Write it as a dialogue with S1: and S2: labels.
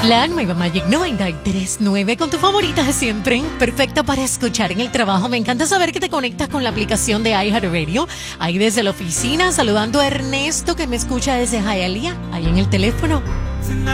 S1: La nueva Magic 93.9 con tu favorita de siempre, perfecta para escuchar en el trabajo. Me encanta saber que te conectas con la aplicación de iHeartRadio, ahí desde la oficina, saludando a Ernesto que me escucha desde Hialeah, ahí en el teléfono.